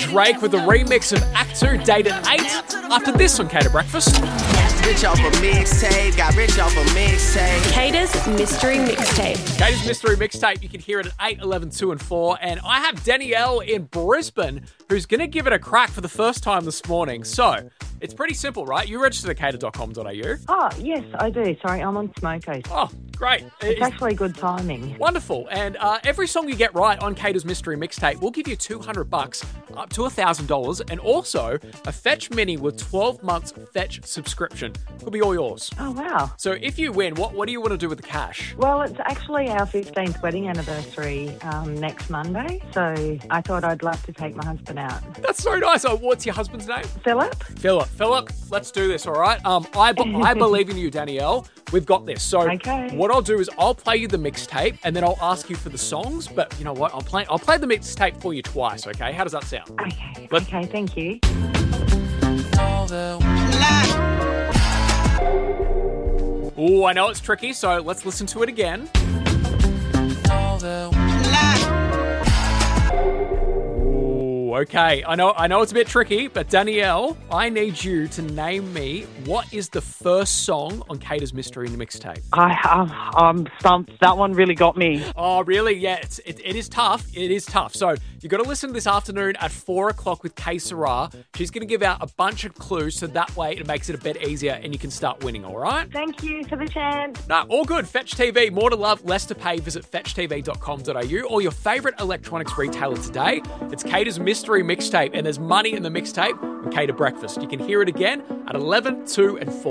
Drake with a remix of Act 2, Date at 8. After this on Cater Breakfast. Rich off a mixtape, got rich off a mixtape. Cater's Mystery Mixtape. Cater's Mystery Mixtape, you can hear it at 8, 11, 2 and 4. And I have Danielle in Brisbane who's going to give it a crack for the first time this morning. So, it's pretty simple, right? You registered at cater.com.au. Oh, yes, I do. Sorry, I'm on Smoko. Oh, great. It's actually good timing. Wonderful. And every song you get right on Cater's Mystery Mixtape, we'll give you $200, up to $1,000, and also a Fetch Mini with 12 months Fetch subscription. Could be all yours. Oh, wow. So if you win, what do you want to do with the cash? Well, it's actually our 15th wedding anniversary next Monday, so I thought I'd love to take my husband out. That's so nice. Oh, what's your husband's name? Philip? Philip, let's do this, all right? I believe in you, Danielle. We've got this. So what I'll do is I'll play you the mixtape and then I'll ask you for the songs. But you know what? I'll play the mixtape for you twice, okay? How does that sound? Okay, thank you. Oh, I know it's tricky, so let's listen to it again. Okay, I know it's a bit tricky, but Danielle, I need you to name me what is the first song on Cater's Mystery Mixtape. I'm stumped. That one really got me. Oh, really? Yeah, it is tough. It is tough. So you've got to listen this afternoon at 4 o'clock with Kay Sarah. She's going to give out a bunch of clues, so that way it makes it a bit easier and you can start winning, all right? Thank you for the chance. No, all good. Fetch TV, more to love, less to pay. Visit fetchtv.com.au or your favourite electronics retailer today. It's Cater's Mystery Mixtape, and there's money in the mixtape on Cater Breakfast. You can hear it again at 11, 2 and 4.